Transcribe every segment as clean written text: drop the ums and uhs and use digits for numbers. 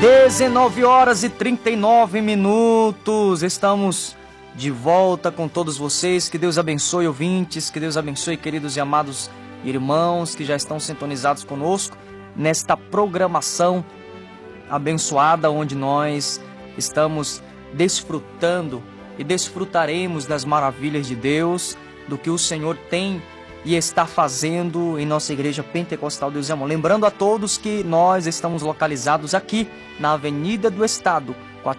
19 horas e 39 minutos. Estamos de volta com todos vocês. Que Deus abençoe, ouvintes. Que Deus abençoe, queridos e amados irmãos que já estão sintonizados conosco nesta programação abençoada, onde nós estamos desfrutando e desfrutaremos das maravilhas de Deus, do que o Senhor tem e está fazendo em nossa igreja Pentecostal Deus e Amor. Lembrando a todos que nós estamos localizados aqui na Avenida do Estado,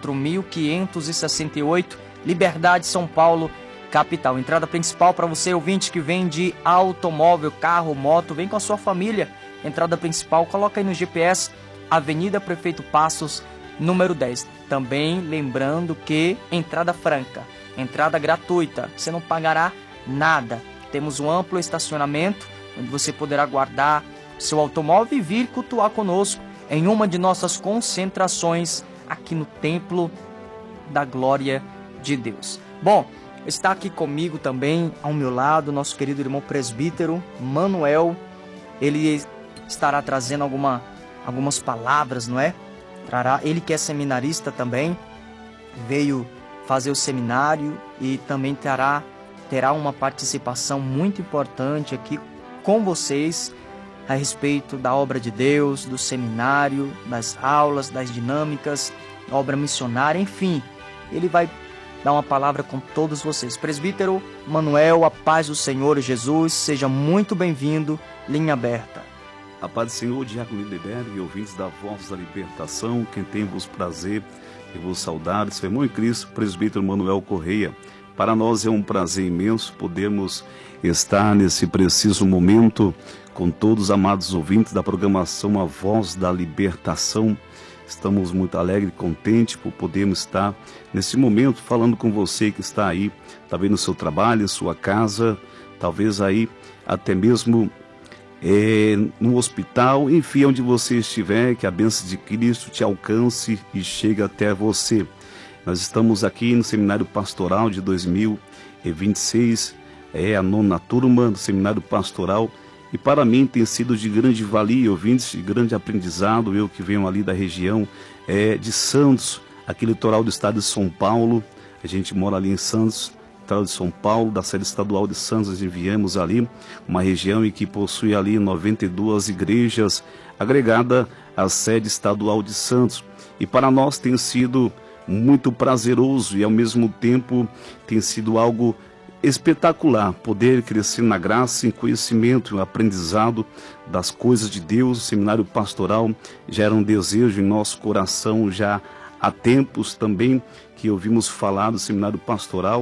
4568, Liberdade, São Paulo, capital. Entrada principal para você, ouvinte, que vem de automóvel, carro, moto, vem com a sua família. Entrada principal, coloca aí no GPS, Avenida Prefeito Passos, número 10. Também lembrando que entrada franca, entrada gratuita, você não pagará nada. Temos um amplo estacionamento, onde você poderá guardar seu automóvel e vir cultuar conosco em uma de nossas concentrações aqui no Templo da Glória de Deus. Bom, está aqui comigo também, ao meu lado, nosso querido irmão presbítero Manuel. Ele estará trazendo algumas palavras, não é? Ele que é seminarista também, veio fazer o seminário e também terá uma participação muito importante aqui com vocês a respeito da obra de Deus, do seminário, das aulas, das dinâmicas, da obra missionária, enfim. Ele vai dar uma palavra com todos vocês. Presbítero Manuel, a paz do Senhor Jesus, seja muito bem-vindo, linha aberta. A paz do Senhor, Diácono Lindenberg e ouvintes da Voz da Libertação, quem tem vos prazer e vos saudar, seu irmão em Cristo, presbítero Manuel Correia. Para nós é um prazer imenso podermos estar nesse preciso momento com todos os amados ouvintes da programação A Voz da Libertação. Estamos muito alegres e contentes por podermos estar nesse momento falando com você que está aí, talvez no seu trabalho, em sua casa, talvez aí até mesmo no hospital, enfim, onde você estiver, que a bênção de Cristo te alcance e chegue até você. Nós estamos aqui no Seminário Pastoral de 2026, a 9ª turma do Seminário Pastoral, e para mim tem sido de grande valia, ouvintes, de grande aprendizado, eu que venho ali da região de Santos, aqui litoral do estado de São Paulo. A gente mora ali em Santos, litoral de São Paulo, da sede estadual de Santos. Nós enviamos ali uma região em que possui ali 92 igrejas, agregada à sede estadual de Santos. E para nós tem sido muito prazeroso e ao mesmo tempo tem sido algo espetacular poder crescer na graça, em conhecimento e aprendizado das coisas de Deus. O seminário pastoral já era um desejo em nosso coração já há tempos também que ouvimos falar do seminário pastoral,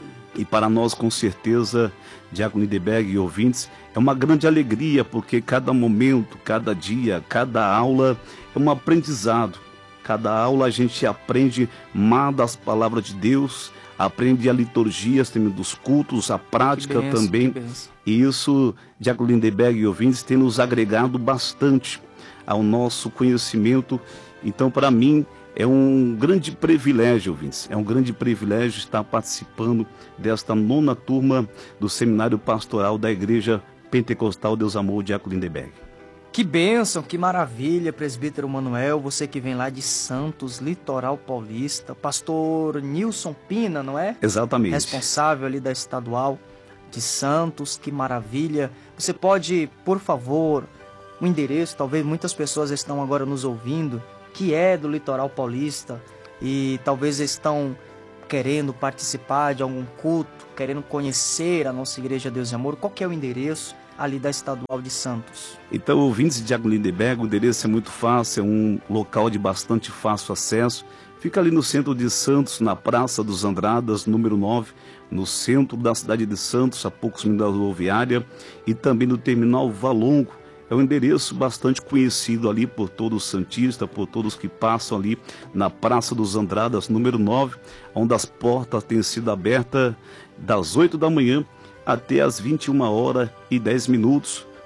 e para nós com certeza, Diácono Lindenberg e ouvintes, é uma grande alegria, porque cada momento, cada dia, cada aula é um aprendizado. Cada aula a gente aprende mais das palavras de Deus, aprende a liturgia dos cultos, a prática também. E isso, Diácono Lindenberg e ouvintes, tem nos agregado bastante ao nosso conhecimento. Então, para mim, é um grande privilégio, ouvintes, é um grande privilégio estar participando desta 9ª turma do Seminário Pastoral da Igreja Pentecostal Deus Amor, Diácono Lindenberg. Que bênção, que maravilha, presbítero Manuel, você que vem lá de Santos, litoral paulista, pastor Nilson Pina, não é? Exatamente. Responsável ali da estadual de Santos, que maravilha. Você pode, por favor, o endereço, talvez muitas pessoas estão agora nos ouvindo, que é do litoral paulista e talvez estão querendo participar de algum culto, querendo conhecer a nossa Igreja Deus e Amor. Qual que é o endereço ali da Estadual de Santos? Então, ouvintes de Diácono Lindenberg, o endereço é muito fácil, é um local de bastante fácil acesso. Fica ali no centro de Santos, na Praça dos Andradas, número 9, no centro da cidade de Santos, a poucos minutos da rodoviária, e também no terminal Valongo. É um endereço bastante conhecido ali por todos os santistas, por todos que passam ali na Praça dos Andradas, número 9, onde as portas têm sido abertas das 8 da manhã até as 21h10,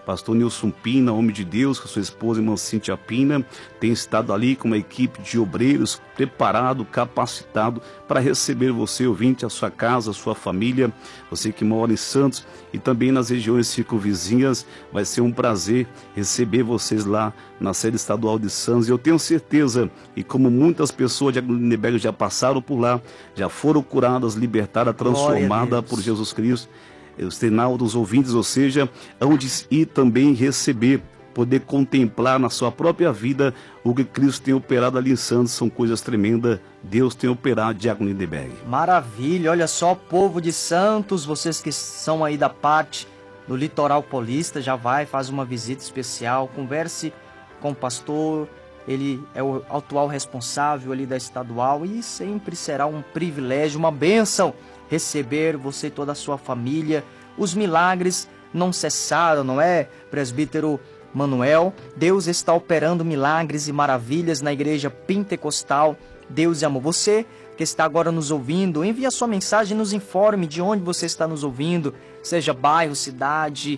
pastor Nilson Pina, homem de Deus, com sua esposa, irmã Cíntia Pina, tem estado ali com uma equipe de obreiros preparado, capacitado para receber você, ouvinte, a sua casa, a sua família, você que mora em Santos e também nas regiões circunvizinhas. Vai ser um prazer receber vocês lá na sede estadual de Santos. E eu tenho certeza, e como muitas pessoas de Lindenberg já passaram por lá, já foram curadas, libertadas, transformadas por Jesus Cristo, os internautas, ouvintes, ou seja, onde ir também receber, poder contemplar na sua própria vida o que Cristo tem operado ali em Santos. São coisas tremendas, Deus tem operado, Diácono Lindenberg. Maravilha, olha só, povo de Santos, vocês que são aí da parte do litoral paulista, já faz uma visita especial, converse com o pastor, ele é o atual responsável ali da estadual e sempre será um privilégio, uma bênção receber você e toda a sua família. Os milagres não cessaram, não é, presbítero Manuel? Deus está operando milagres e maravilhas na igreja pentecostal Deus e Amor. Você que está agora nos ouvindo, envie a sua mensagem, nos informe de onde você está nos ouvindo, seja bairro, cidade,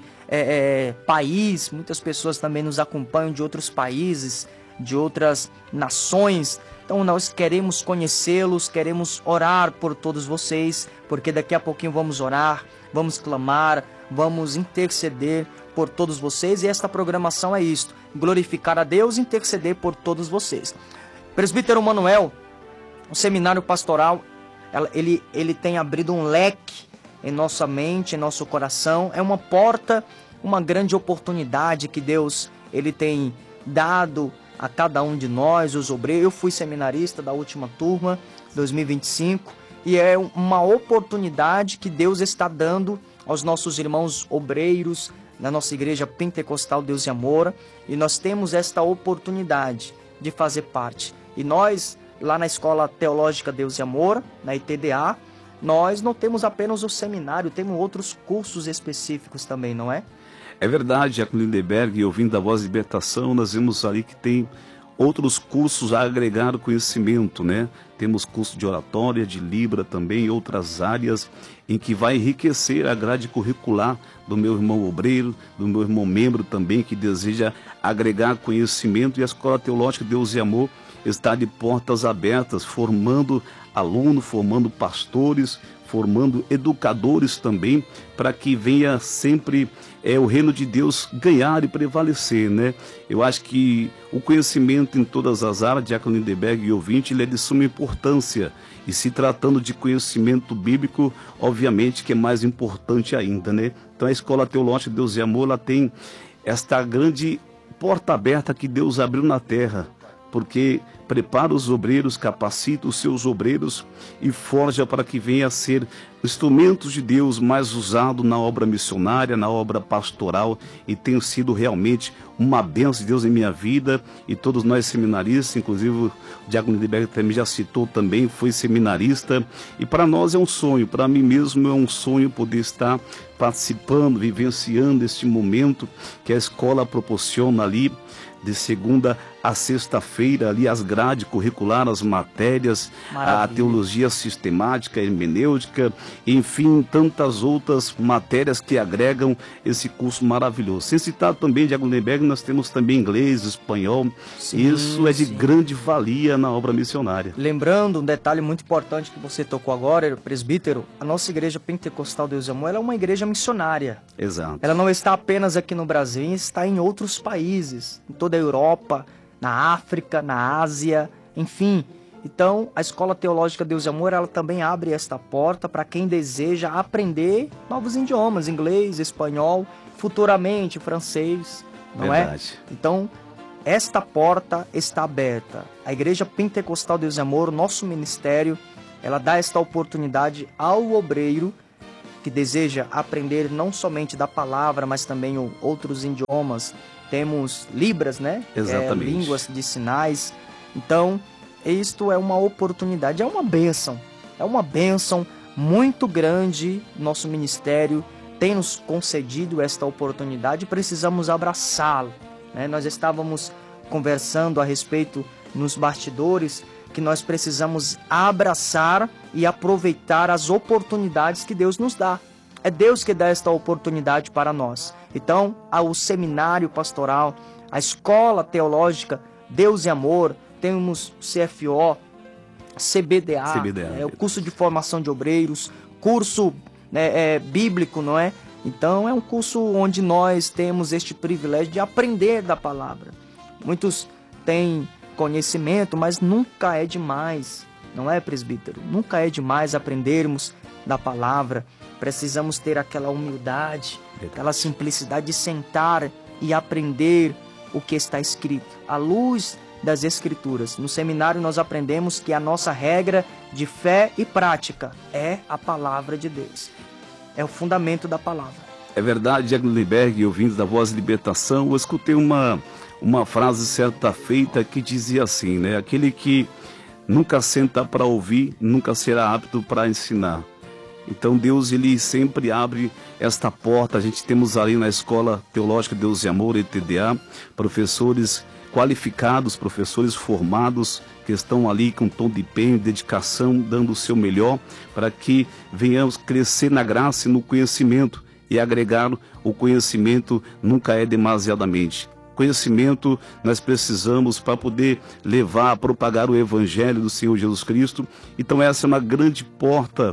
país. Muitas pessoas também nos acompanham de outros países, de outras nações. Então nós queremos conhecê-los, queremos orar por todos vocês, porque daqui a pouquinho vamos orar, vamos clamar, vamos interceder por todos vocês. E esta programação é isto: glorificar a Deus e interceder por todos vocês. Presbítero Manuel, o seminário pastoral, ele tem abrido um leque em nossa mente, em nosso coração. É uma porta, uma grande oportunidade que Deus ele tem dado a cada um de nós, os obreiros. Eu fui seminarista da última turma, 2025, e é uma oportunidade que Deus está dando aos nossos irmãos obreiros na nossa igreja pentecostal Deus e Amor, e nós temos esta oportunidade de fazer parte. E nós, lá na Escola Teológica Deus e Amor, na ITDA, nós não temos apenas o seminário, temos outros cursos específicos também, não é? É verdade, Diácono Lindenberg, e ouvindo a Voz de Libertação, nós vemos ali que tem outros cursos a agregar conhecimento, né? Temos curso de oratória, de Libra também, e outras áreas em que vai enriquecer a grade curricular do meu irmão obreiro, do meu irmão membro também, que deseja agregar conhecimento. E a Escola Teológica Deus e Amor está de portas abertas, formando alunos, formando pastores, formando educadores também, para que venha sempre o reino de Deus ganhar e prevalecer, né? Eu acho que o conhecimento em todas as áreas, Diácono Lindenberg e ouvinte, ele é de suma importância. E se tratando de conhecimento bíblico, obviamente que é mais importante ainda, né? Então a Escola Teológica Deus e Amor, ela tem esta grande porta aberta que Deus abriu na terra, porque prepara os obreiros, capacita os seus obreiros e forja para que venha a ser instrumentos de Deus mais usados na obra missionária, na obra pastoral, e tem sido realmente uma bênção de Deus em minha vida e todos nós seminaristas, inclusive o Diácono Lindenberg também já citou também, foi seminarista, e para nós é um sonho, para mim mesmo é um sonho poder estar participando, vivenciando este momento que a escola proporciona ali, de segunda a sexta-feira, ali as grades curriculares, as matérias, maravilha, a teologia sistemática, a hermenêutica, enfim, tantas outras matérias que agregam esse curso maravilhoso. Sem citar também, Diácono Lindenberg, nós temos também inglês, espanhol. Sim, isso é de grande valia na obra missionária. Lembrando um detalhe muito importante que você tocou agora, presbítero, a nossa igreja pentecostal Deus e Amor, ela é uma igreja missionária. Exato. Ela não está apenas aqui no Brasil, está em outros países, em toda a Europa, na África, na Ásia, enfim. Então, a Escola Teológica Deus e Amor, ela também abre esta porta para quem deseja aprender novos idiomas, inglês, espanhol, futuramente francês, não verdade. É? Então, esta porta está aberta. A Igreja Pentecostal Deus e Amor, nosso ministério, ela dá esta oportunidade ao obreiro que deseja aprender não somente da palavra, mas também outros idiomas. Temos Libras, né? Exatamente. Línguas de sinais. Então, isto é uma oportunidade, é uma bênção muito grande. Nosso ministério tem nos concedido esta oportunidade e precisamos abraçá-la, né? Nós estávamos conversando a respeito nos bastidores que nós precisamos abraçar e aproveitar as oportunidades que Deus nos dá. É Deus que dá esta oportunidade para nós. Então, o seminário pastoral, a escola teológica Deus e Amor, temos CFO, CBDA, o curso de formação de obreiros, curso bíblico, não é? Então é um curso onde nós temos este privilégio de aprender da palavra. Muitos têm conhecimento, mas nunca é demais, não é, presbítero? Nunca é demais aprendermos da palavra. Precisamos ter aquela humildade, aquela simplicidade de sentar e aprender o que está escrito, à luz das Escrituras. No seminário nós aprendemos que a nossa regra de fé e prática é a palavra de Deus. É o fundamento da palavra. É verdade, Diácono Lindenberg, ouvintes da Voz de Libertação, eu escutei uma frase certa feita que dizia assim, né? Aquele que nunca senta para ouvir, nunca será apto para ensinar. Então Deus, ele sempre abre esta porta. A gente temos ali na Escola Teológica Deus e Amor, ETDA, professores qualificados, professores formados, que estão ali com tom de empenho, dedicação, dando o seu melhor para que venhamos crescer na graça e no conhecimento, e agregar o conhecimento nunca é demasiadamente. Conhecimento nós precisamos para poder levar, propagar o Evangelho do Senhor Jesus Cristo. Então essa é uma grande porta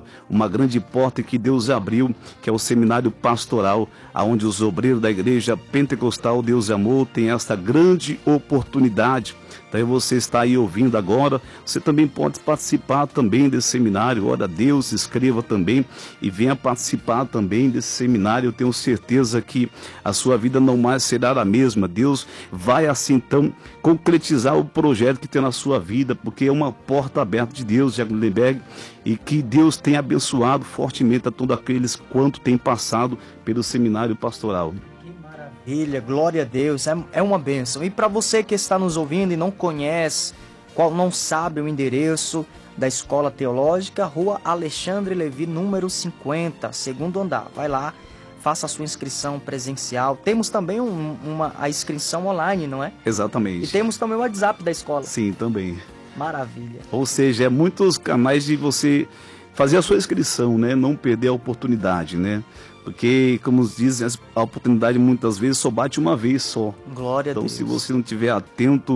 que Deus abriu, que é o seminário pastoral, onde os obreiros da Igreja Pentecostal Deus e Amor têm esta grande oportunidade. Então você está aí ouvindo agora, você também pode participar também desse seminário. Ora Deus, escreva também e venha participar também desse seminário. Eu tenho certeza que a sua vida não mais será a mesma. Deus vai assim então concretizar o projeto que tem na sua vida, porque é uma porta aberta de Deus, Diácono Lindenberg, e que Deus tem abençoado fortemente a todos aqueles quanto tem passado pelo seminário pastoral. Maravilha, glória a Deus, é uma bênção. E para você que está nos ouvindo e não conhece, não sabe o endereço da Escola Teológica, Rua Alexandre Levi, número 50, segundo andar. Vai lá, faça a sua inscrição presencial. Temos também a inscrição online, não é? Exatamente. E temos também o WhatsApp da escola. Sim, também. Maravilha. Ou seja, muitos canais de você fazer a sua inscrição, né? Não perder a oportunidade, né? Porque, como dizem, a oportunidade muitas vezes só bate uma vez só. Glória a Deus. Então, se você não estiver atento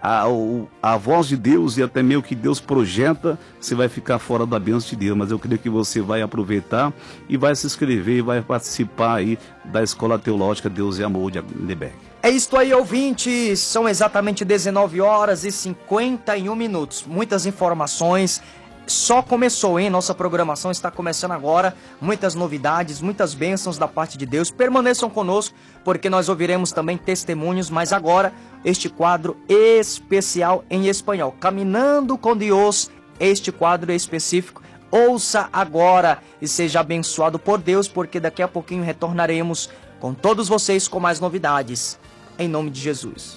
à voz de Deus e até mesmo que Deus projeta, você vai ficar fora da bênção de Deus. Mas eu creio que você vai aproveitar e vai se inscrever e vai participar aí da Escola Teológica Deus e Amor de Lindenberg. É isto aí, ouvintes. São exatamente 19 horas e 51 minutos. Muitas informações. Só começou, hein? Nossa programação está começando agora. Muitas novidades, muitas bênçãos da parte de Deus. Permaneçam conosco, porque nós ouviremos também testemunhos. Mas agora, este quadro especial em espanhol. Caminhando com Deus, este quadro específico. Ouça agora e seja abençoado por Deus, porque daqui a pouquinho retornaremos com todos vocês com mais novidades. Em nome de Jesus.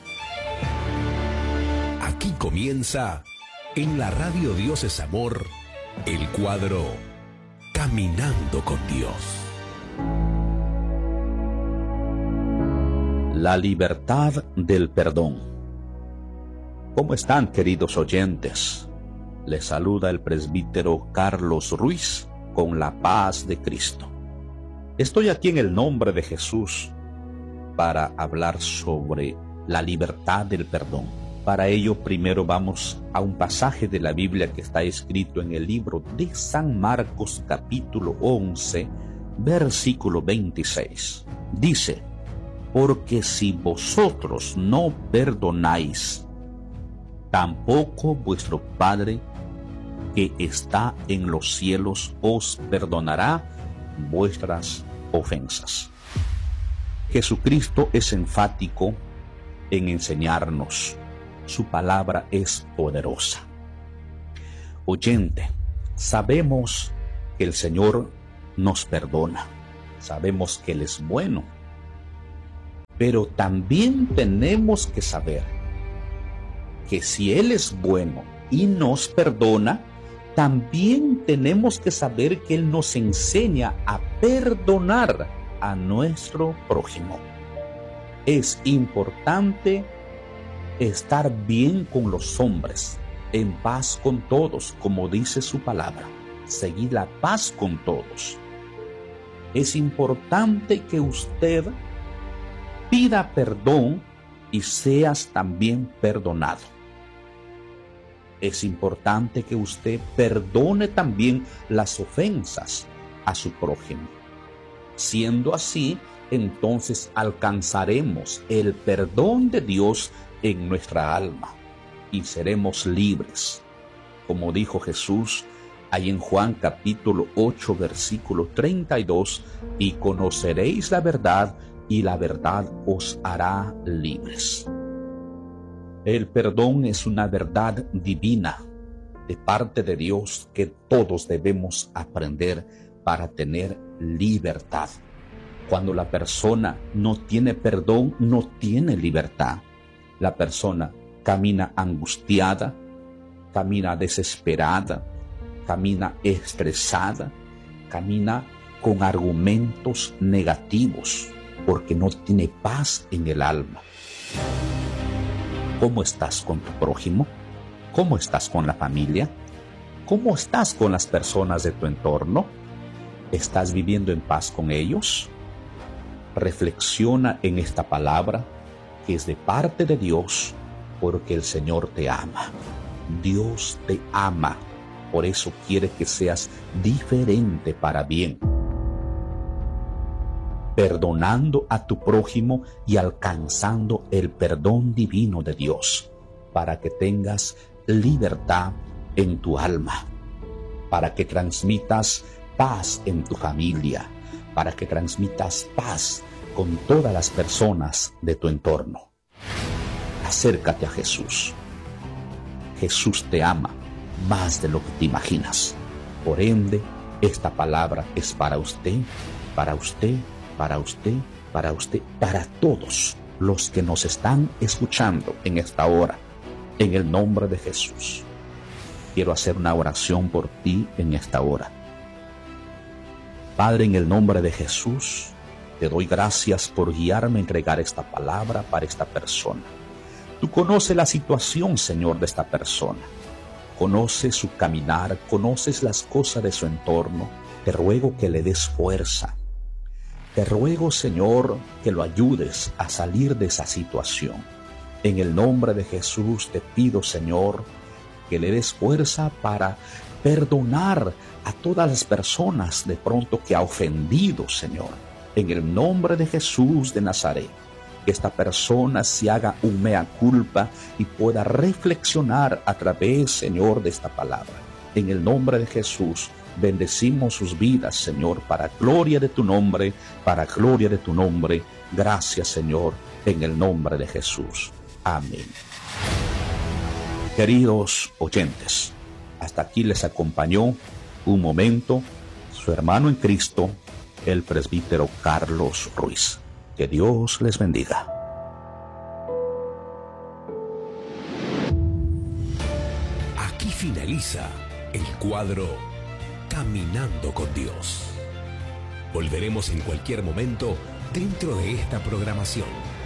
Aquí comienza... En la radio Dios es Amor, el cuadro Caminando con Dios. La libertad del perdón. ¿Cómo están, queridos oyentes? Les saluda el presbítero Carlos Ruiz con la paz de Cristo. Estoy aquí en el nombre de Jesús para hablar sobre la libertad del perdón. Para ello, primero vamos a un pasaje de la Biblia que está escrito en el libro de San Marcos, capítulo 11, versículo 26. Dice: porque si vosotros no perdonáis, tampoco vuestro Padre que está en los cielos os perdonará vuestras ofensas. Jesucristo es enfático en enseñarnos. Su palabra es poderosa. Oyente, sabemos que el Señor nos perdona. Sabemos que Él es bueno. Pero también tenemos que saber que si Él es bueno y nos perdona, también tenemos que saber que Él nos enseña a perdonar a nuestro prójimo. Es importante estar bien con los hombres, en paz con todos, como dice su palabra. Seguir la paz con todos. es importante que usted pida perdón y seas también perdonado. Es importante que usted perdone también las ofensas a su prójimo. Siendo así, entonces alcanzaremos el perdón de Dios en nuestra alma y seremos libres. Como dijo Jesús ahí en Juan capítulo 8 versículo 32, y conoceréis la verdad y la verdad os hará libres. El perdón es una verdad divina de parte de Dios que todos debemos aprender para tener libertad. Cuando la persona no tiene perdón, no tiene libertad. La persona camina angustiada, camina desesperada, camina estresada, camina con argumentos negativos, porque no tiene paz en el alma. ¿Cómo estás con tu prójimo? ¿Cómo estás con la familia? ¿Cómo estás con las personas de tu entorno? ¿Estás viviendo en paz con ellos? Reflexiona en esta palabra que es de parte de Dios, porque el Señor te ama. Dios te ama, por eso quiere que seas diferente para bien. Perdonando a tu prójimo y alcanzando el perdón divino de Dios, para que tengas libertad en tu alma, para que transmitas paz en tu familia, para que transmitas paz con todas las personas de tu entorno. Acércate a Jesús. Jesús te ama más de lo que te imaginas. Por ende, esta palabra es para usted, para usted, para usted, para usted, para todos los que nos están escuchando en esta hora, en el nombre de Jesús. Quiero hacer una oración por ti en esta hora. Padre, en el nombre de Jesús, te doy gracias por guiarme a entregar esta palabra para esta persona. Tú conoces la situación, Señor, de esta persona. Conoces su caminar, conoces las cosas de su entorno. Te ruego que le des fuerza. Te ruego, Señor, que lo ayudes a salir de esa situación. En el nombre de Jesús te pido, Señor, que le des fuerza para perdonar a todas las personas de pronto que ha ofendido, Señor. En el nombre de Jesús de Nazaret, que esta persona se haga un mea culpa y pueda reflexionar a través, Señor, de esta palabra. En el nombre de Jesús, bendecimos sus vidas, Señor, para gloria de tu nombre, para gloria de tu nombre. Gracias, Señor, en el nombre de Jesús. Amén. Queridos oyentes, hasta aquí les acompañó un momento su hermano en Cristo, el presbítero Carlos Ruiz. Que Dios les bendiga. Aquí finaliza el cuadro Caminando con Dios. Volveremos en cualquier momento dentro de esta programación.